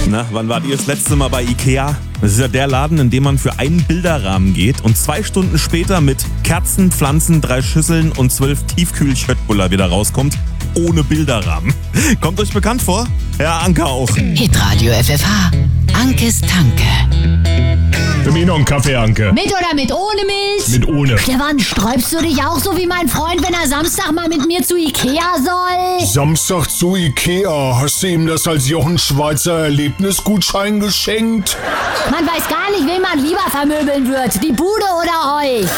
Na, wann wart ihr das letzte Mal bei Ikea? Das ist ja der Laden, in dem man für einen Bilderrahmen geht und 2 Stunden später mit Kerzen, Pflanzen, 3 Schüsseln und 12 Tiefkühl-Köttbullar wieder rauskommt. Ohne Bilderrahmen. Kommt euch bekannt vor? Ja, Anke auch. Hitradio FFH. Ankes Tanke. Für mich noch einen Kaffee, Anke. Mit oder mit ohne Milch? Mit ohne. Stefan, sträubst du dich auch so wie mein Freund, wenn er Samstag mal mit mir zu Ikea soll? Samstag zu Ikea. Hast du ihm das als Jochen Schweizer Erlebnisgutschein geschenkt? Man weiß gar nicht, wen man lieber vermöbeln wird, die Bude oder euch.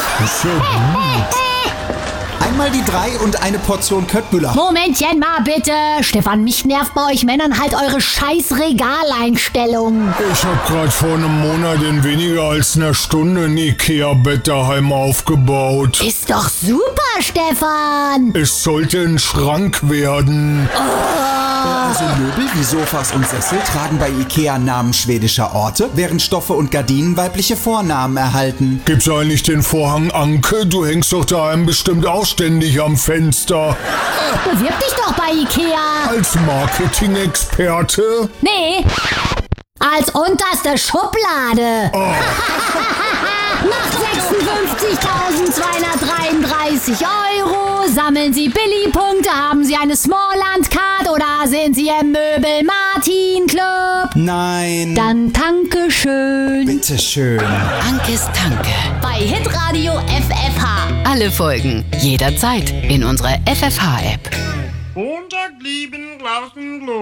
Einmal die 3 und eine Portion Köttbullar. Momentchen mal bitte. Stefan, mich nervt bei euch Männern halt eure scheiß Regaleinstellung. Ich hab grad vor einem Monat in weniger als einer Stunde ein Ikea-Bett daheim aufgebaut. Ist doch super, Stefan. Es sollte ein Schrank werden. Also Möbel wie Sofas und Sessel tragen bei Ikea Namen schwedischer Orte, während Stoffe und Gardinen weibliche Vornamen erhalten. Gibt's eigentlich den Vorhang, Anke? Du hängst doch daheim bestimmt auch ständig am Fenster. Bewirb dich doch bei Ikea. Als Marketing-Experte? Nee, als unterste Schublade. Macht 56.233 €. Sammeln Sie Billy-Punkte, haben Sie eine Smallland-Card oder sind Sie im Möbel-Martin-Club? Nein. Dann danke schön. Bitteschön. Ankes Tanke. Bei Hitradio FFH. Alle Folgen jederzeit in unserer FFH-App. Unterglieben lassen los.